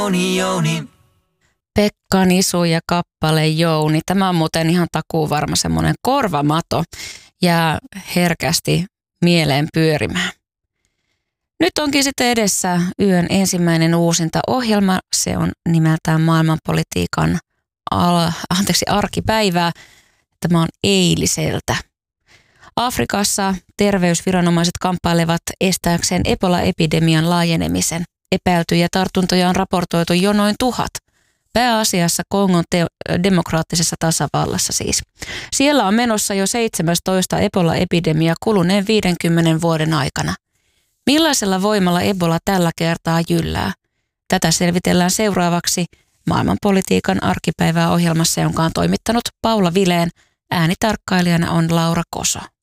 Jouni. Pekka Nisu ja kappale Jouni. Tämä on muuten ihan takuuvarma semmoinen korvamato. Jää herkästi mieleen pyörimään. Nyt onkin sitten edessä yön ensimmäinen uusinta ohjelma. Se on nimeltään maailmanpolitiikan arkipäivää. Tämä on eiliseltä. Afrikassa terveysviranomaiset kamppailevat estääkseen Ebola-epidemian laajenemisen. Epäiltyjä tartuntoja on raportoitu jo noin 1000. Pääasiassa Kongon demokraattisessa tasavallassa siis. Siellä on menossa jo 17 Ebola-epidemia kuluneen 50 vuoden aikana. Millaisella voimalla Ebola tällä kertaa jyllää? Tätä selvitellään seuraavaksi maailmanpolitiikan arkipäivää ohjelmassa, jonka on toimittanut Paula Vileen. Äänitarkkailijana on Laura Koso.